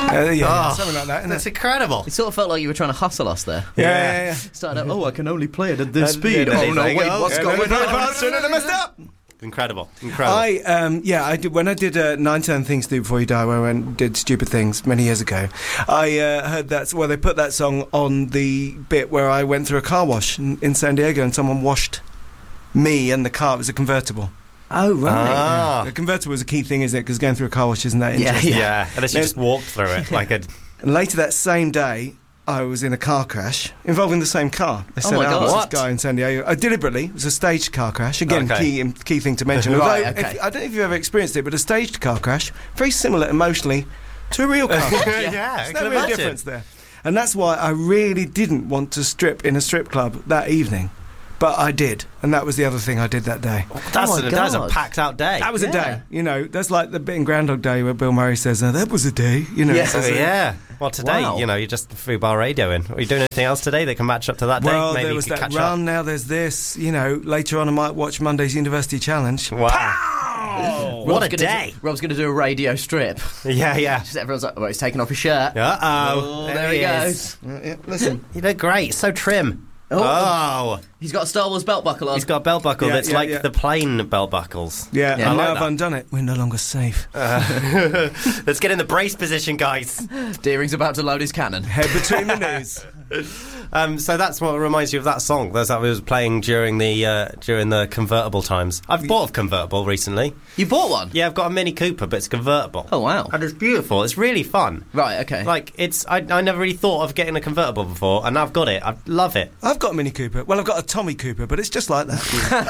something like that. That's incredible. It sort of felt like you were trying to hustle us there. Yeah. Started out, I can only play it at this speed. yeah, Oh no, there you wait, go. what's going on? Faster and I messed up. Incredible. I did when I did 9 Things to Do Before You Die, when I went and did Stupid Things many years ago. I heard that. Well, they put that song on the bit where I went through a car wash in San Diego, and someone washed me and the car. It was a convertible. Oh right. The convertible is a key thing, isn't it? Because going through a car wash isn't that interesting. Yeah. Unless you just walked through it like a. And later that same day, I was in a car crash involving the same car. They said, my God. this What? guy in San Diego. Deliberately, it was a staged car crash. Again, Okay. key thing to mention. Right, Although, okay. I don't know if you've ever experienced it, but a staged car crash, very similar emotionally to a real car crash. Yeah, I There's can no real imagine. difference there. And that's why I really didn't want to strip in a strip club that evening. But I did, and that was the other thing I did that day. That's my a God. packed out day. That was a day, that's like the bit in Groundhog Day where Bill Murray says, that was a day, Yeah. so- Yeah. Well, today, Wow. you're just through bar radioing. Are you doing anything else today that can match up to that day? Well, Maybe there you was could that catch run, up. now there's this, later on I might watch Monday's University Challenge. Wow. What a day. Rob's going to do a radio strip. Yeah. Just everyone's like, well, he's taking off his shirt. Uh-oh. Oh, there he is. goes. Listen. You look great. So trim. Oh. He's got a Star Wars belt buckle on. He's got a belt buckle Yeah, that's yeah, like yeah. the plain belt buckles. Yeah, Yeah, and I like now I've that. undone it. We're no longer safe. Let's get in the brace position, guys. Deering's about to load his cannon. Head between the knees. So that's what reminds you of that song. That's what was playing during the convertible times. I've bought a convertible recently. You bought one? Yeah, I've got a Mini Cooper, but it's convertible. Oh, wow. And it's beautiful. It's really fun. Right, okay. Like, I never really thought of getting a convertible before, and I've got it. I love it. I've got a Mini Cooper. Well, I've got a Tommy Cooper, but it's just like that.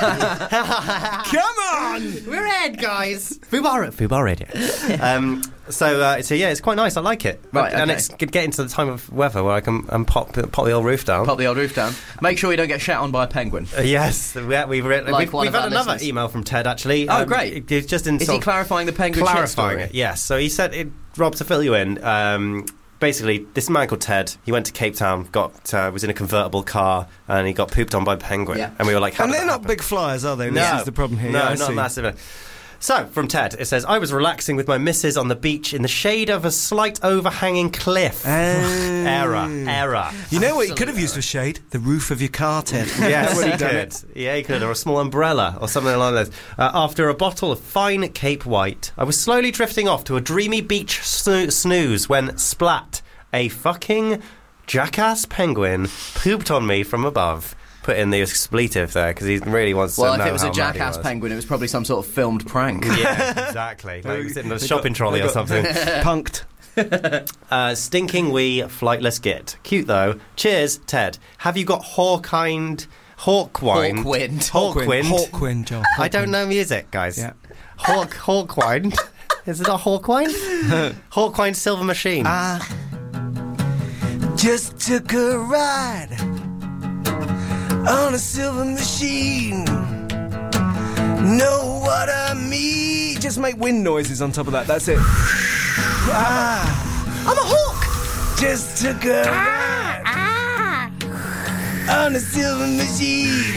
Come on! We're ahead, guys. Fubar Radio. So yeah, it's quite nice. I like it. Right, And okay. it's getting to the time of weather where I can pop the old roof down. Pop the old roof down. Make sure you don't get shat on by a penguin. Yes, we've Like we've one had of our another listeners. email from Ted, actually. Oh, great. It's just in Is sort he of clarifying the penguin shit clarifying story? it, yes. So he said, Rob, to fill you in, basically, this man called Ted, he went to Cape Town, was in a convertible car, and he got pooped on by a penguin. Yeah. And we were like, how And did they're that not happen? big flyers, are they? No. This is the problem here. No, Yeah, I not see. massive. So, from Ted, it says, I was relaxing with my missus on the beach in the shade of a slight overhanging cliff. Error. You know what you could have used for shade? The roof of your car, Ted. Yes, Would he have done could. it. Yeah, he could. Or a small umbrella or something along those. After a bottle of fine Cape White, I was slowly drifting off to a dreamy beach snooze when splat, a fucking jackass penguin pooped on me from above. Put in the expletive there because he really wants to know Well, if it was how a mad he jackass was. penguin, it was probably some sort of filmed prank. Yeah, exactly. Like he was in a They shopping got- trolley they or got something. Punked. Stinking wee flightless git. Cute though. Cheers, Ted. Have you got Hawkwind? Hawkwind. Hawkwind, Joel. I don't know music, guys. Yeah. Hawkwind. Is it a Hawkwind? Hawkwind Silver Machine. Just took a ride on a silver machine. Know what I mean? Just make wind noises on top of that. That's it. I'm a hawk. Just took a ride on a silver machine.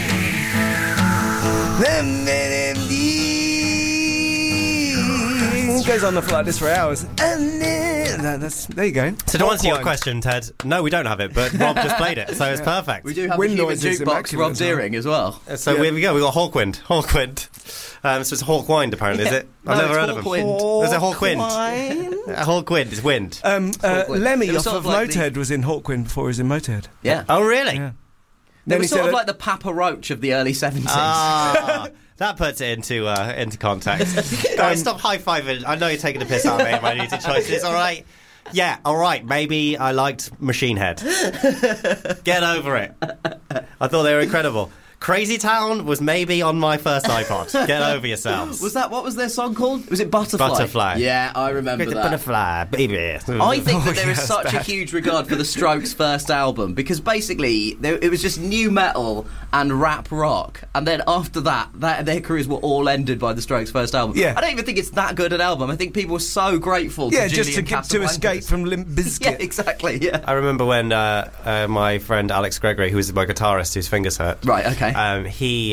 It goes on like this for hours. There you go. So to answer your Hawkwind. question, Ted, no, we don't have it, but Rob just played it, so it's perfect. We do have Wind a human noises jukebox, immaculate Rob as well. Deering, as well. So here we go. We've got Hawkwind. So it's Hawkwind, apparently, is it? No, I've never it's heard of him. Hawkwind. There's a Hawkwind. A Hawkwind is wind. Lemmy It was off sort of of like the- Motorhead was in Hawkwind before he was in Motorhead. Yeah. Oh, really? Yeah. They Then were he sort said of like the Papa Roach of the early 70s. Ah, that puts it into context. Guys, stop high-fiving. I know you're taking the piss out of me in my music choices, all right? Yeah, all right, maybe I liked Machine Head. Get over it. I thought they were incredible. Crazy Town was maybe on my first iPod. Get over yourselves. What was their song called? Was it Butterfly? Butterfly. Yeah, I remember that. Butterfly, baby. I think that there is such a huge regard for the Strokes' first album because basically it was just new metal and rap rock, and then after that their careers were all ended by the Strokes' first album. Yeah. I don't even think it's that good an album. I think people were so grateful. Yeah, to just to Julian to escape Casablancas. from Limp Bizkit. Yeah, exactly. Yeah. I remember when my friend Alex Gregory, who was my guitarist whose fingers hurt, Right. Okay.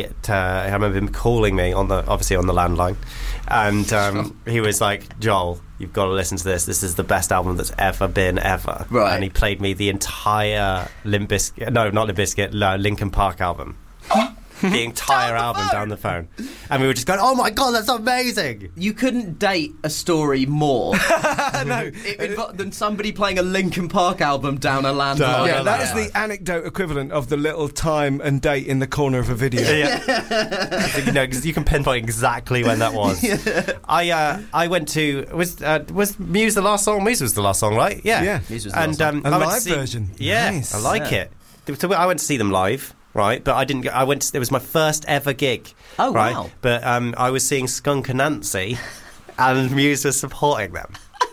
I remember him calling me obviously on the landline, and he was like, Joel, you've got to listen to this. This is the best album that's ever been, ever. Right. And he played me the entire Linkin Park album. The entire album down the phone. And we were just going, oh my God, that's amazing. You couldn't date a story more No. than somebody playing a Linkin Park album down a landline. Yeah, that is the anecdote equivalent of the little time and date in the corner of a video. Because you can pinpoint exactly when that was. I went to was Muse the last song? Muse was the last song, right? Yeah. Muse was the last song. A live version. Yeah, Nice. I like it. So I went to see them live. Right, but I didn't. It was my first ever gig. Oh, right? wow! But I was seeing Skunk Anansie, and Muse was supporting them.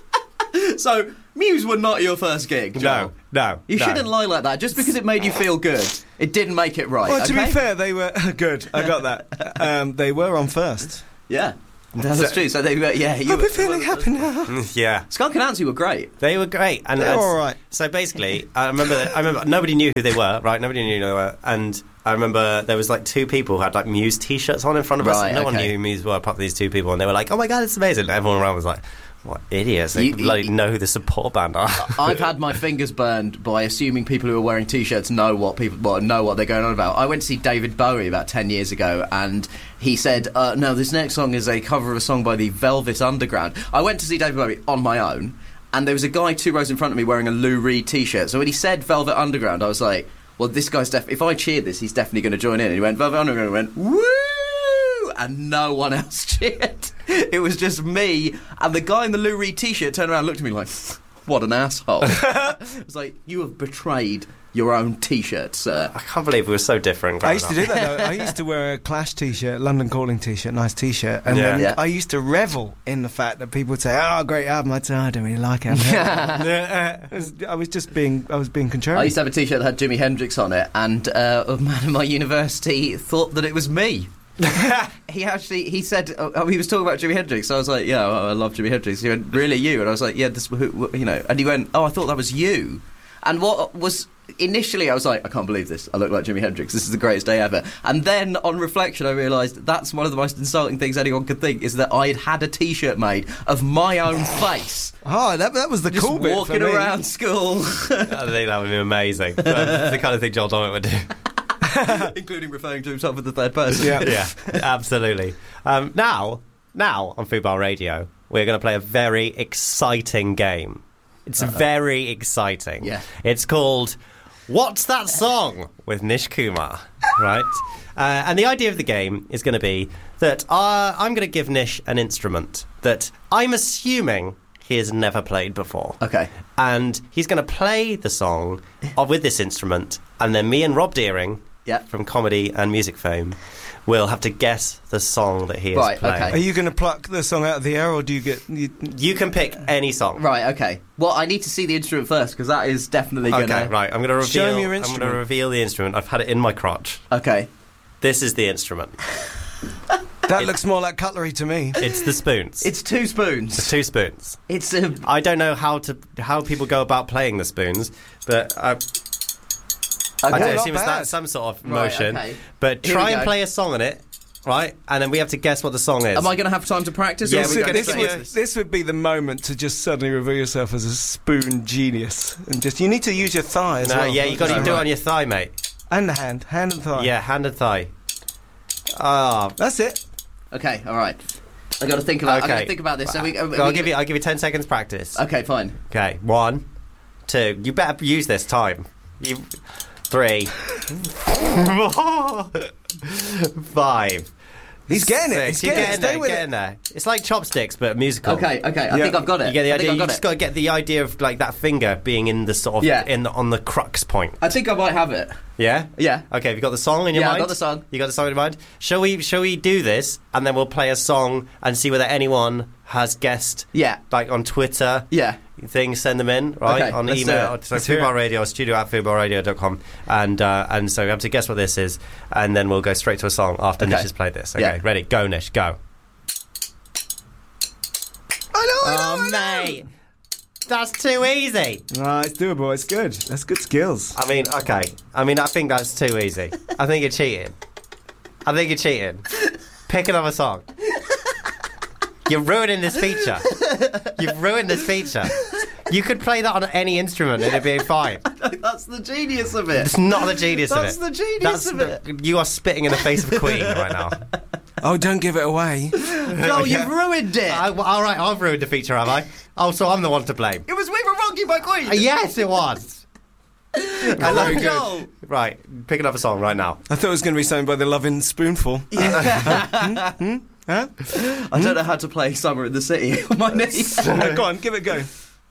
So Muse were not your first gig, Joel. No. You shouldn't lie like that. Just because it made you feel good, it didn't make it right. Well, to okay? be fair, they were good. I got that. They were on first. Yeah. That's true. So they were, I'll be feeling happy now. Yeah. Skunk Anansie were great. They were great. And They're all right. So basically, I remember nobody knew who they were, right? Nobody knew who they were. And I remember there was like two people who had like Muse t-shirts on in front of us. No one knew who Muse were apart from these two people. And they were like, oh my God, it's amazing. And everyone around was like, what idiots. They bloody know who the support band are. I've had my fingers burned by assuming people who are wearing t-shirts know what they're going on about. I went to see David Bowie about 10 years ago, and he said, no, this next song is a cover of a song by the Velvet Underground. I went to see David Bowie on my own, and there was a guy 2 rows in front of me wearing a Lou Reed t-shirt. So when he said Velvet Underground, I was like, well, this guy's if I cheer this, he's definitely going to join in. And he went, Velvet Underground, and I went, woo! And no one else cheered. It was just me, and the guy in the Lou Reed t-shirt turned around and looked at me like, what an asshole. It was like, you have betrayed your own t-shirt, sir. I can't believe we were so different. I used to do that, though. I used to wear a Clash t-shirt, London Calling t-shirt, nice t-shirt, and then I used to revel in the fact that people would say, oh, great album. I'd say, I don't really like it. I was being contrarian. I used to have a t-shirt that had Jimi Hendrix on it, and a man at my university thought that it was me. he said he was talking about Jimi Hendrix, so I was like, yeah, I love Jimi Hendrix. He went, really, you? And I was like, yeah, this, and he went, oh, I thought that was you. And what was initially, I was like, I can't believe this, I look like Jimi Hendrix, this is the greatest day ever. And then on reflection I realised that's one of the most insulting things anyone could think, is that I'd had a t-shirt made of my own face. Oh, that was the just cool bit walking for me. around school. I think that would be amazing. That's the kind of thing Joel Dommett would do. Including referring to himself in the third person. Yeah, absolutely. Now on Fubar Radio, we're going to play a very exciting game. It's very exciting. Yeah. It's called What's That Song? With Nish Kumar, right? And the idea of the game is going to be that I'm going to give Nish an instrument that I'm assuming he has never played before. Okay. And he's going to play the song with this instrument, and then me and Rob Deering from Comedy and Music Fame will have to guess the song that he is playing. Okay. Are you going to pluck the song out of the air, or do you get... You can pick any song. Right, okay. Well, I need to see the instrument first, because that is definitely going to... Okay, right. I'm going to reveal... Show me your instrument. I'm going to reveal the instrument. I've had it in my crotch. Okay. This is the instrument. That looks more like cutlery to me. It's the spoons. It's 2 spoons. It's 2 spoons. It's I don't know how people go about playing the spoons, but... I don't assume it's that some sort of motion. Okay. But try and play a song on it, right? And then we have to guess what the song is. Am I going to have time to practice? Yeah, this would be the moment to just suddenly reveal yourself as a spoon genius, and just you need to use your thigh as well. Yeah, you got to do it on your thigh, mate. And the hand and thigh. Yeah, hand and thigh. That's it. Okay, all right. I got to think about. I got to think about this. So I'll give you 10 seconds practice. Okay, fine. Okay, 1, 2. You better use this time. 3, 4, 5. He's getting it. He's getting it. There. It's like chopsticks, but musical. Okay. I think I've got it. You get the idea. You just got to get the idea of like that finger being in the sort of on the crux point. I think I might have it. Yeah. Yeah. Okay. Have you got the song in your mind? Yeah, I got the song. You got the song in your mind. Shall we do this, and then we'll play a song and see whether anyone has guessed. Yeah. Like on Twitter. Yeah. Things, send them in, right? Okay, on let's email. do it. So Fubar Radio, studio@fubarradio.com, and so we have to guess what this is, and then we'll go straight to a song after Nish has played this. Okay, ready? Go, Nish, go. I know, mate. That's too easy. No, it's doable. It's good. That's good skills. I mean, okay. I think that's too easy. I think you're cheating. Pick another song. You're ruining this feature. You've ruined this feature. You could play that on any instrument and it'd be fine. That's the genius of it. It's not the genius of it. That's the genius of it. You are spitting in the face of Queen right now. Oh, don't give it away. No, you've ruined it. All right, I've ruined the feature, have I? Oh, so I'm the one to blame. It was We Were Rocky by Queen. Yes, it was. Come on, Joel. Right, pick another song right now. I thought it was going to be something by the Lovin' Spoonful. Huh? I don't know how to play Summer in the City on my knees. Go on, give it a go.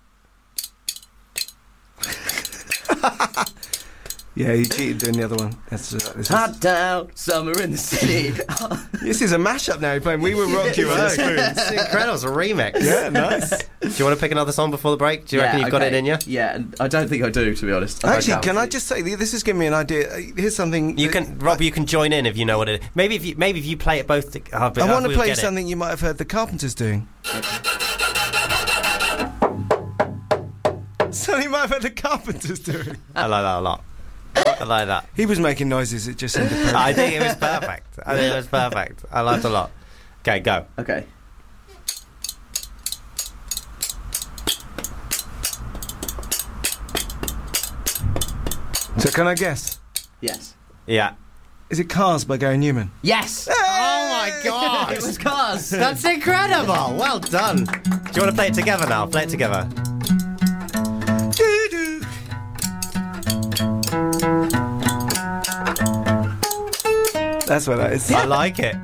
Yeah, you cheated doing the other one. Hot down, Summer in the City. This is a mashup now. You're playing We Will Rock You. It's incredible. It's a remix. Yeah, nice. Do you want to pick another song before the break? Do you reckon you've got it in you? Yeah, I don't think I do, to be honest. Actually, can I just say, this has given me an idea. Here's something. You can, Rob. You can join in if you know what it is. Maybe if you play it both. I want to play something you might have heard the Carpenters doing. Something you might have heard the Carpenters doing. I like that a lot. I like that. He was making noises. It just sounded perfect. I think it was perfect. I liked it a lot. Okay, go. Okay. So can I guess? Yes. Yeah. Is it Cars by Gary Newman? Yes. Oh my God! It was Cars. That's incredible. Well done. Do you want to play it together now? Play it together. That's what that is. I like it.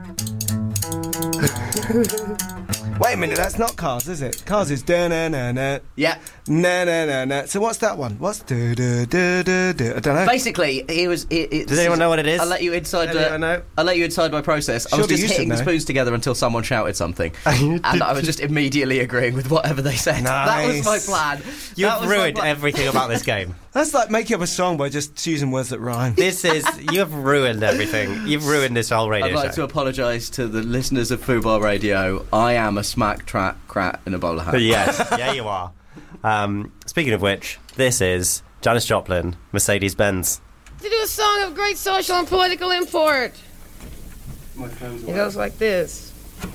Wait a minute, that's not Cars, is it? Cars is da-na-na-na. Yeah. Na-na-na-na. So what's that one? What's do-do-do-do-do? I don't know. Basically, he was... Does anyone know what it is? I'll let you inside. Anyone know? I'll let you inside my process. I was Surely just you should hitting the know. spoons together until someone shouted something, and I was just immediately agreeing with whatever they said. That was my Nice. plan. You've ruined everything about this game. That's like making up a song by just choosing words that rhyme. You've ruined everything. You've ruined this whole radio I'd like to show. apologise to the listeners of Fubar Radio. I am a smack trap crat in a bowler hat. Yes, yeah, you are. Speaking of which, this is Janis Joplin, Mercedes-Benz. To do a song of great social and political import. It goes like this.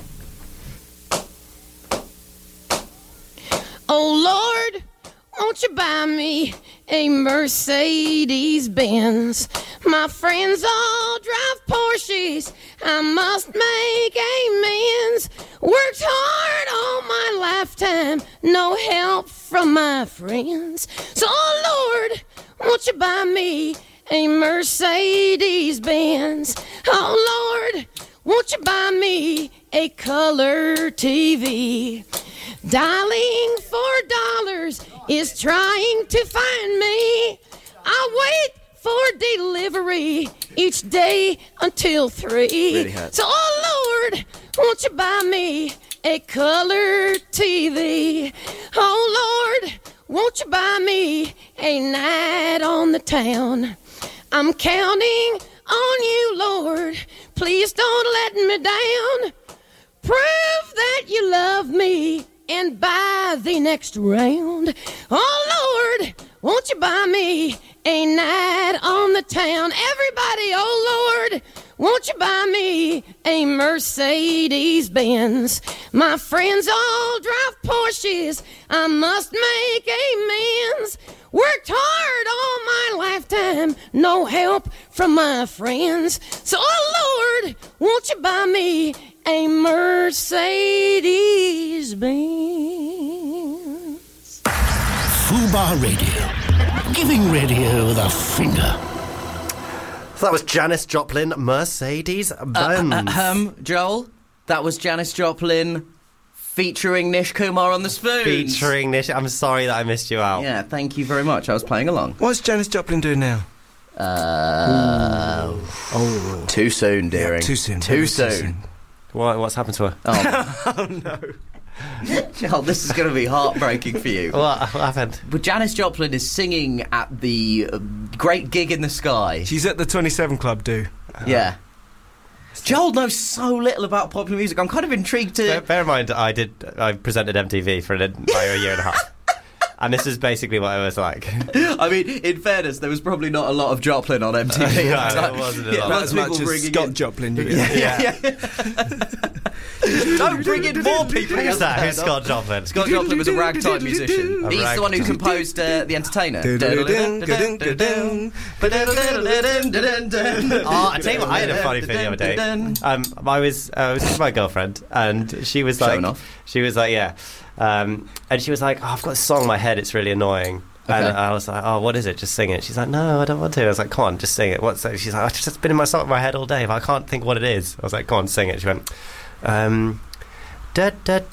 Oh Lord, won't you buy me a Mercedes-Benz? My friends all drive Porsches. I must make amends. Worked hard all my lifetime, no help from my friends. So, oh Lord, won't you buy me a Mercedes-Benz? Oh Lord, won't you buy me a color TV? Dialing $4 is trying to find me. I wait for delivery each day until 3. Really hurts. So, oh Lord, won't you buy me a color TV? Oh Lord, won't you buy me a night on the town? I'm counting on you, Lord. Please don't let me down. Prove that you love me and buy the next round. Oh Lord, won't you buy me a night on the town? Everybody, oh Lord, won't you buy me a Mercedes-Benz? My friends all drive Porsches. I must make amends. Worked hard all my lifetime, no help from my friends. So, oh Lord, won't you buy me a Mercedes-Benz? Fubar Radio. Giving radio the finger. So that was Janis Joplin, Mercedes-Benz. Joel, that was Janis Joplin featuring Nish Kumar on the spoons. Featuring Nish. I'm sorry that I missed you out. Yeah, thank you very much. I was playing along. What's Janis Joplin doing now? Too soon, dearing. Too soon. Too soon. What's happened to her? Oh no. Joel, this is going to be heartbreaking for you. What happened? But Janis Joplin is singing at the Great Gig in the Sky. She's at the 27 Club, Yeah. Joel knows so little about popular music. I'm kind of intrigued to... Bear in mind, I presented MTV for a year and a half. And this is basically what it was like. I mean, in fairness, there was probably not a lot of Joplin on MTV. No, there wasn't a lot. Not as much as Scott Joplin. Yeah. Don't bring in more people. Who's that? Who's Scott Joplin? Scott Joplin was a ragtime musician. He's the one who composed The Entertainer. Oh, I tell you what, I had a funny thing the other day. I was with my girlfriend, and she was like, yeah, and she was like, oh, I've got a song in my head, it's really annoying. Okay. And I was like, oh, what is it? Just sing it. She's like, no, I don't want to. I was like, come on, just sing it. What's that? She's like, I've just been in my head all day, but I can't think what it is. I was like, come on, sing it. She went, I was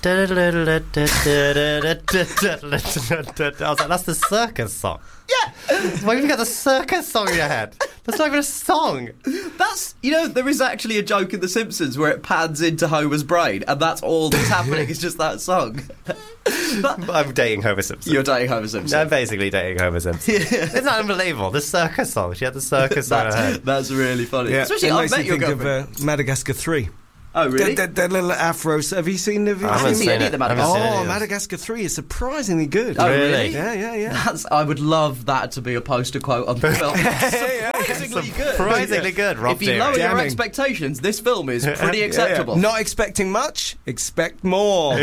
like, that's the circus song. Yeah. Why have you got the circus song in your head? That's not even a song. That's, there is actually a joke in The Simpsons where it pans into Homer's brain, and that's all that's happening. It's just that song. I'm dating Homer Simpson. You're dating Homer Simpson. I'm basically dating Homer Simpson. Isn't that unbelievable? The circus song. She had the circus song in her head. That's really funny. Yeah. Especially, it I makes bet me your think girlfriend. of Madagascar 3. Oh, really? That little afro. Have you seen the? I haven't seen any of the Madagascar. Madagascar 3 is surprisingly good. Oh, really? Yeah. I would love that to be a poster quote on the film. Surprisingly good. Surprisingly good, Rob. If you lower your expectations, this film is pretty acceptable. Not expecting much, expect more.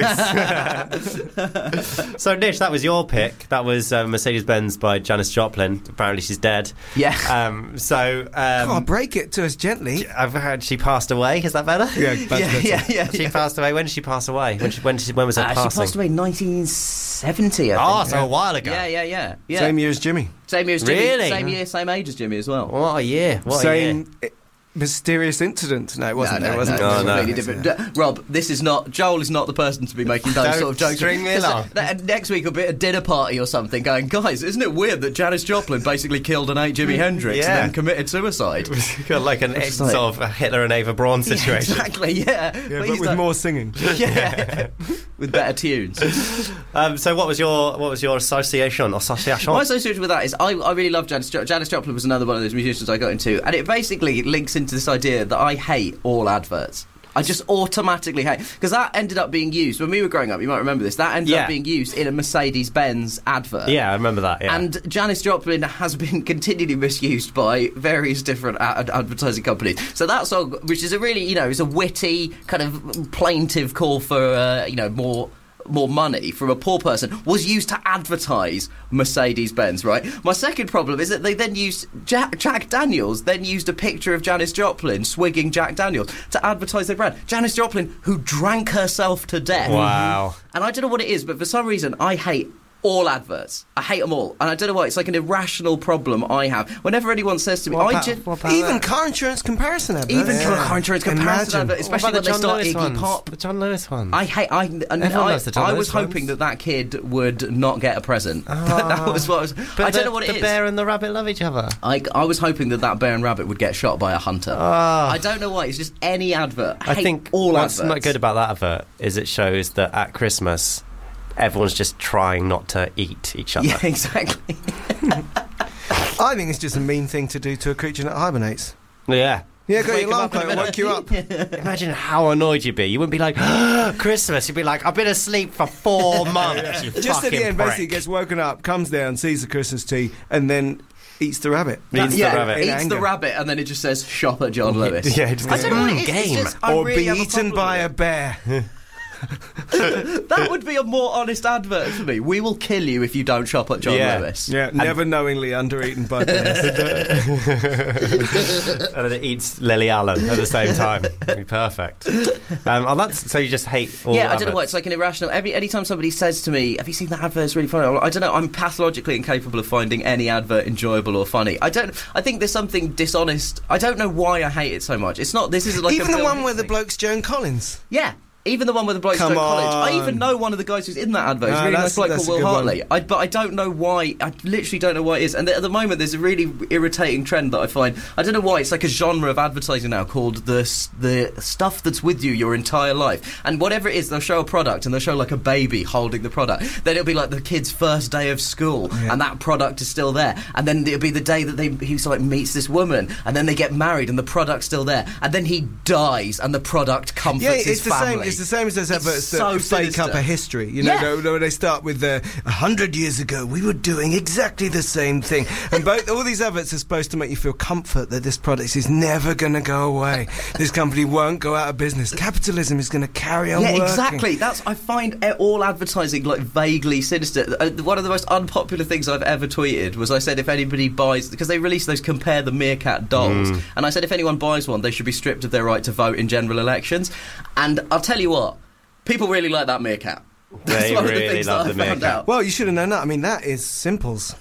So, Nish, that was your pick. That was Mercedes-Benz by Janis Joplin. Apparently she's dead. Yeah. Break it to us gently. I've heard she passed away. Is that better? Yeah. She passed away. When did she pass away? When was her passing? She passed away in 1970, I think. So a while ago. Yeah. Same year as Jimmy. Same year as Jimmy. Really? Same year, same age as Jimmy as well. What a year. Same mysterious incident. No, it wasn't. No, completely different. Rob, Joel is not the person to be making those sort of jokes. String me along. Next week will be a dinner party or something going, guys, isn't it weird that Janis Joplin basically killed and ate Jimi Hendrix and then committed suicide? Got like an sort of a Hitler and Ava Braun situation. Exactly, yeah. But with more singing. Yeah. With better tunes. So what was your association? My association with that is I really love Janis Joplin. Janis Joplin was another one of those musicians I got into, and it basically links into this idea that I hate all adverts. I just automatically hate, because that ended up being used when we were growing up. You might remember this. That ended up being used in a Mercedes-Benz advert. Yeah, I remember that. Yeah. And Janis Joplin has been continually misused by various different advertising companies. So that song, which is a really, is a witty kind of plaintive call for more money from a poor person, was used to advertise Mercedes-Benz, right? My second problem is that they then used Jack Daniels then used a picture of Janis Joplin swigging Jack Daniels to advertise their brand. Janis Joplin, who drank herself to death. Wow. And I don't know what it is, but for some reason I hate all adverts. I hate them all. And I don't know why. It's like an irrational problem I have. Whenever anyone says to me... Even car insurance comparison adverts. Even car insurance comparison adverts. Especially when they start Iggy Pop. The John Lewis one. I was hoping that kid would not get a present. That was what I was... I don't know what it is. The bear and the rabbit love each other. I was hoping that bear and rabbit would get shot by a hunter. I don't know why. It's just any advert. I think all adverts. What's not good about that advert is it shows that at Christmas... everyone's just trying not to eat each other. Yeah, exactly. I think it's just a mean thing to do to a creature that hibernates. Yeah. Yeah, got your alarm clock and woke you up. Imagine how annoyed you'd be. You wouldn't be like, Christmas. You'd be like, I've been asleep for 4 months. You just at the end, prick. basically gets woken up, comes down, sees the Christmas tree, and then eats the rabbit. Eats the rabbit, and then it just says, shop at John Lewis. Yeah, it just goes, I don't know what it is. game. Or really be eaten by a bear. That would be a more honest advert for me. We will kill you if you don't shop at John Lewis. Yeah, never knowingly under-eaten by bears. And then it eats Lily Allen at the same time. It'd be perfect. So you just hate all adverts. I don't know why. It's like an irrational... Anytime somebody says to me, have you seen that advert? It's really funny. I don't know. I'm pathologically incapable of finding any advert enjoyable or funny. I think there's something dishonest. I don't know why I hate it so much. It's not... This isn't like even the one where the bloke's Joan Collins. Yeah. Even the one with the bloke Stoke College. I even know one of the guys who's in that advert. He's a really nice bloke called Will Hartley. But I don't know why. I literally don't know why it is. And at the moment, there's a really irritating trend that I find. I don't know why. It's like a genre of advertising now called the stuff that's with you your entire life. And whatever it is, they'll show a product and they'll show like a baby holding the product. Then it'll be like the kid's first day of school and that product is still there. And then it'll be the day that he like meets this woman and then they get married and the product's still there. And then he dies and the product comforts his family. it's the same as those adverts so that fake sinister. up a history. You Yeah. know, where they start with 100 years ago we were doing exactly the same thing, and all these adverts are supposed to make you feel comfort that this product is never going to go away. This company won't go out of business. Capitalism is going to carry on working. Exactly. I find all advertising like vaguely sinister. One of the most unpopular things I've ever tweeted was I said if anybody buys, because they released those Compare the Meerkat dolls, and I said if anyone buys one, they should be stripped of their right to vote in general elections. And I'll tell you what, people really like that meerkat. That's They one of the really things love that the I found meerkat. out. Well, you should have known that. I mean, that is simples.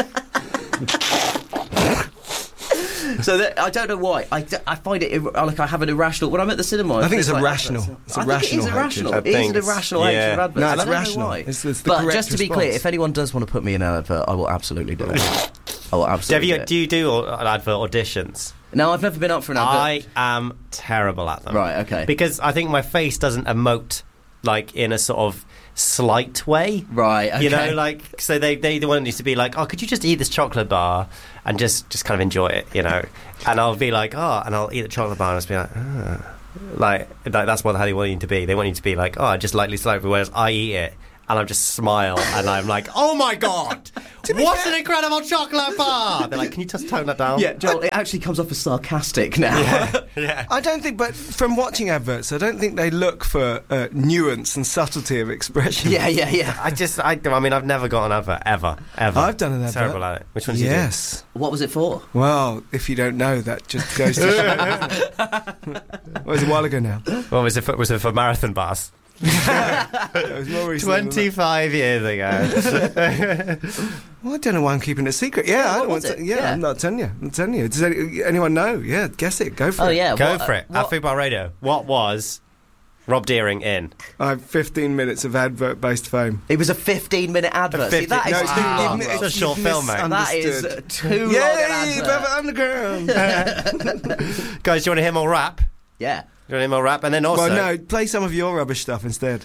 So I don't know why. I find it like I have an irrational. When I'm at the cinema, I think it's like irrational. adverts. It's I irrational think it is hatred. irrational. I It is think an irrational it's- hatred of yeah. adverts. No, I it's don't know rational. why. It's the but correct just to be response. clear, if anyone does want to put me in an advert, I will absolutely do it. I will absolutely do it. Do you do advert auditions? No, I've never been up for an advert. I am terrible at them. Right, okay. Because I think my face doesn't emote like in a sort of slight way. Right, okay. You know, like, so they want you to be like, oh, could you just eat this chocolate bar and just kind of enjoy it, you know? And I'll be like, oh, and I'll eat the chocolate bar and I'll just be like, oh. Like that's what how they want you to be. They want you to be like, oh, I just lightly slightly, whereas I eat it and I just smile and I'm like, oh my God, what an incredible chocolate bar! They're like, can you just tone that down? Yeah, Joel, it actually comes off as sarcastic now. Yeah. I don't think, but from watching adverts, I don't think they look for nuance and subtlety of expression. yeah. I mean, I've never got an advert, ever. I've done an advert. Terrible at it. Which ones you do? Yes. What was it for? Well, if you don't know, that just goes to show. Doesn't it? Well, it was a while ago now. What was it for marathon bars? It was more recent than that. 25 years ago. Well, I don't know why I'm keeping it a secret. Yeah, I what don't want was to. it? Yeah, Yeah. I'm not telling you. I'm telling you. Does anyone know? Yeah, guess it. Go for it. Oh, yeah. Go what- for it. At Food Bar Radio. What was Rob Deering in? I have 15 minutes of advert-based fame. It was a 15-minute advert. See, that is No, it's too been- long. you've- It's a you've short film, mate. That is misunderstood. too long Yay, an Velvet advert. Underground. Guys, do you want to hear more rap? Yeah. Do you want to hear more rap? And then also... Well, no, play some of your rubbish stuff instead.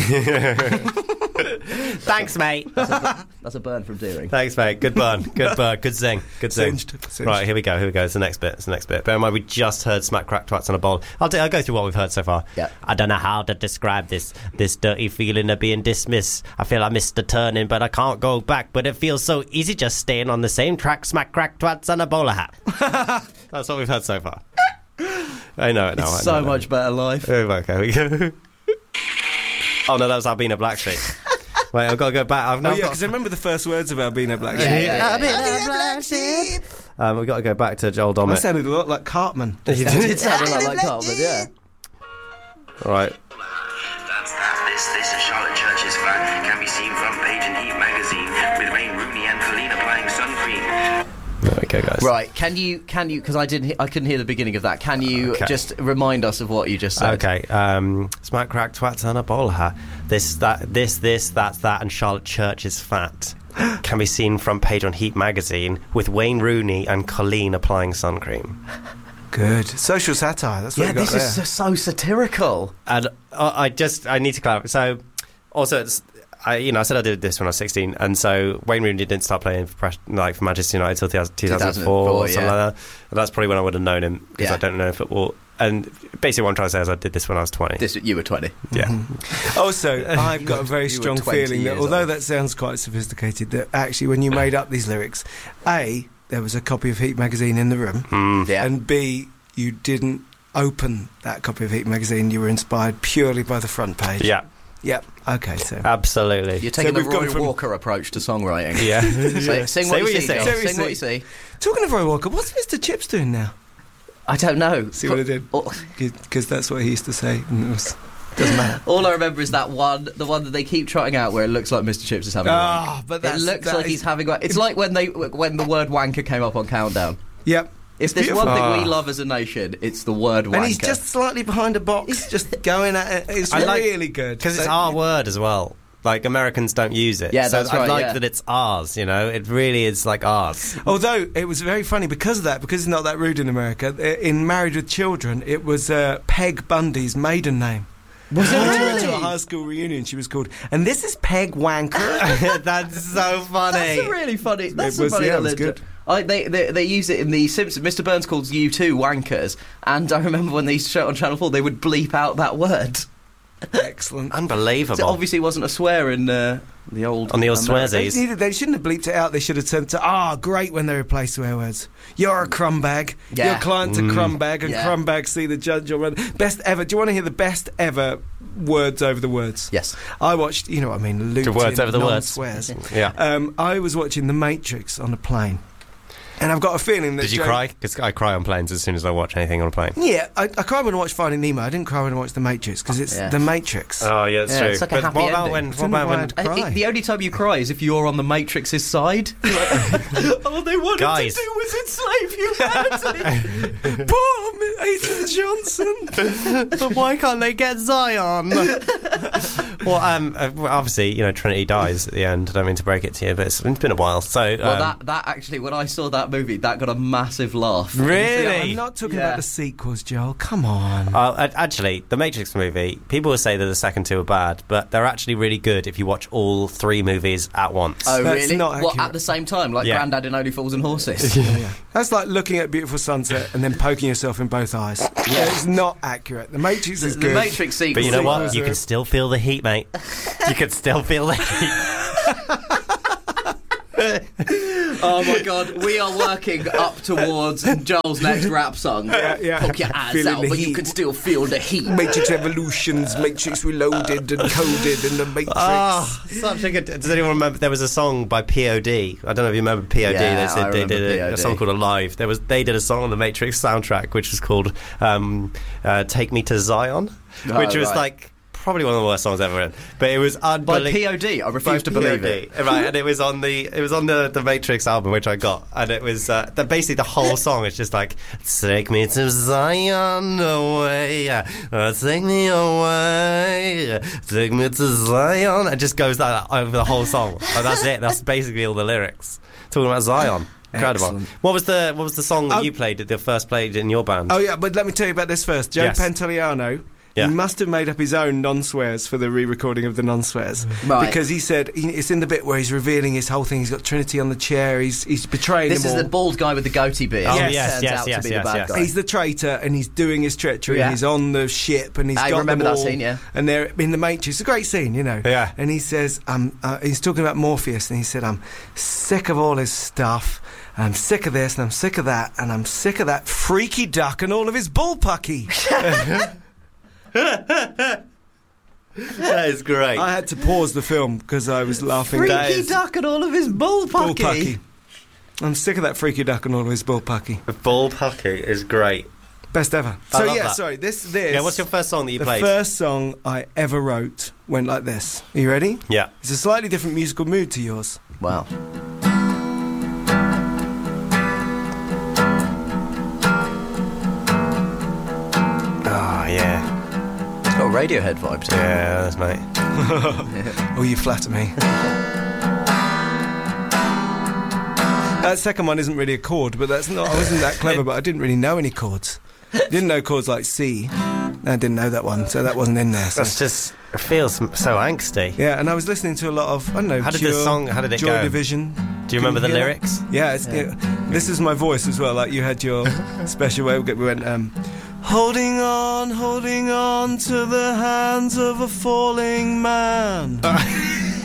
Thanks, mate. That's a burn from Deering. Thanks, mate. Good burn. Good burn. Good zing. Good zing. Singed. Right, here we go. It's the next bit. Bear in mind, we just heard Smack Crack Twats on a bowl. I'll go through what we've heard so far. Yeah. I don't know how to describe this dirty feeling of being dismissed. I feel I missed a turning, but I can't go back. But it feels so easy just staying on the same track. Smack Crack Twats on a bowler hat. That's what we've heard so far. I know it now. It's so much better life. Okay, we go. Oh no, that was Albina Blackstreet. Wait, I've got to go back. I've now Oh, yeah, got... because I remember the first words of Albina Blackstreet. We've got to go back to Joel That Dommett. sounded a lot like Cartman. It sounded like Cartman, yeah. All right. That's that. This is Charlotte Church's flat. Can be seen front page in Heat magazine with Wayne Rooney and Colleen applying sun cream. There we go, guys. Right, can you? Because I couldn't hear the beginning of that. Can you Okay. just remind us of what you just said? Okay. Smack Crack Twats on a bowler hat. This, that's that, and Charlotte Church is fat. Can be seen front page on Heat magazine with Wayne Rooney and Colleen applying sun cream. Good. Social satire. That's what Yeah, you got this there. is so satirical. And I need to clarify. So, also, I said I did this when I was 16, and so Wayne Rooney didn't start playing for Manchester United until 2004 or something yeah. like that. And that's probably when I would have known him, because Yeah. I don't know football. And basically what I'm trying to say is I did this when I was 20. You were 20. Yeah. Also, I've got a very you were strong 20 feeling that years although old. that sounds quite sophisticated, that actually when you made up these lyrics, A, there was a copy of Heat magazine in the room, Yeah. and B, you didn't open that copy of Heat magazine. You were inspired purely by the front page. Yeah. Yep. Okay, so Absolutely. You're taking the we've gone Roy from- Walker approach to songwriting. Yeah. Sing what you see, Joel. Say what you Sing what you see. see. talking of Roy Walker, what's Mr. Chips doing now? I don't know. See what I did? Oh, Because that's what he used to say. And doesn't matter. all I remember is the one that they keep trotting out where it looks like Mr. Chips is having a wank. Ah, but It looks like he's having a wank. It's like when the word wanker came up on Countdown. Yep. If there's one beautiful. thing we love as a nation, it's the word wanker. And he's just slightly behind a box, just going at it. It's really good. Because it's So- our word as well. Like, Americans don't use it. Yeah, so that's I right, like yeah. that it's ours, you know? It really is like ours. Although it was very funny because of that, because it's not that rude in America. In Married with Children, it was Peg Bundy's maiden name. Was it She went really? to a high school reunion. She was called, and this is Peg Wanker. That's so funny. That's a really funny. That's It was- a funny yeah, it was little- good. They use it in The Simpsons. Mr. Burns calls U2 wankers, and I remember when they used to show it on Channel 4, they would bleep out that word. Excellent. Unbelievable. So obviously, it wasn't a swear in the old On the old American- swearsies. They shouldn't have bleeped it out. They should have said, great when they replace swear words. You're a crumb bag. Yeah. Your client's a crumb bag, and Yeah. crumb bags see the judge. Best ever. Do you want to hear the best ever words over the words? Yes. I watched, you know what I mean, looped words in over the words. non-swears. Yeah. I was watching The Matrix on a plane. And I've got a feeling that Did you cry? Because I cry on planes as soon as I watch anything on a plane. Yeah, I cried when I watched Finding Nemo. I didn't cry when I watched The Matrix, because it's Yeah. The Matrix. Oh, yeah, that's Yeah, true. it's like a But happy what about ending. when? It's What in the about when? wild- Cry. The only time you cry is if you're on the Matrix's side. All they wanted Guys. to do was enslave humanity. Poor Aidan Johnson. But why can't they get Zion? Well, obviously, Trinity dies at the end. I don't mean to break it to you, but it's been a while. So, Well, that actually, when I saw that movie, that got a massive laugh. really? I'm not talking Yeah. about the sequels, Joel. Come on. Actually, the Matrix movie, people will say that the second two are bad, but they're actually really good if you watch all three movies at once. Oh, That's really? not What, accurate. at the same time? Like Yeah. Grandad in Only Fools and Horses? That's like looking at a beautiful sunset and then poking yourself in both eyes. Yeah, it's not accurate. The Matrix is The good. Matrix sequel. But you know what? sequels You are- can still feel the heat, mate. You can still feel the heat. Oh my God, we are working up towards Joel's next rap song. Yeah. Poke your eyes Feeling out, the but you heat. can still feel the heat. Matrix Evolutions, Matrix Reloaded and Coded and the Matrix. Such a good. Does anyone remember? There was a song by POD. I don't know if you remember POD. Yeah, I they remember did a POD. song called Alive. They did a song on the Matrix soundtrack, which was called "Take Me to Zion," Oh, which was right. like probably one of the worst songs ever written. But it was By unbelievable. POD, I refuse to believe it. Right, and it was on the Matrix album, which I got, and it was basically the whole song is just like take me to Zion away, take me away, take me to Zion. It just goes like that over the whole song. And that's it. That's basically all the lyrics talking about Zion. Incredible. Excellent. What was the song that you played? The first played in your band? Oh, yeah, but let me tell you about this first. Joe Yes. Pantoliano. Yeah. He must have made up his own non-swears for the re-recording of the non-swears. Right. Because he said, it's in the bit where he's revealing his whole thing. He's got Trinity on the chair. He's betraying This them is all. the bald guy with the goatee beard. Oh, who yes, turns yes, out yes, to be yes, the bad yes. guy. He's the traitor, and he's doing his treachery, Yeah. and he's on the ship, and he's I got remember them that all, scene, yeah. and they're in the Matrix. It's a great scene, you know. Yeah. And he says, he's talking about Morpheus, and he said, I'm sick of all his stuff, and I'm sick of this, and I'm sick of that, and I'm sick of that freaky duck and all of his bullpucky. That is great. I had to pause the film because I was laughing. Freaky duck and all of his bullpucky. Bullpucky. I'm sick of that freaky duck and all of his bullpucky. The Bullpucky is great. Best ever. I So love yeah, that. sorry. This. Yeah, what's your first song that you The played? first song I ever wrote went like this. Are you ready? Yeah. It's a slightly different musical mood to yours. Wow. Oh, yeah. It's got Radiohead vibes. Yeah, that's mate. Oh, you flatter me. That second one isn't really a chord, but that's not. I wasn't that clever, but I didn't really know any chords. Didn't know chords like C. I didn't know that one, so that wasn't in there. So. That's just, it feels so angsty. Yeah, and I was listening to a lot of, I don't know, How did the Cure, song- how did it Joy go? Division. Do you remember the Can hear lyrics? that? Yeah, this is my voice as well. Like you had your special way. We went, holding on to the hands of a falling man.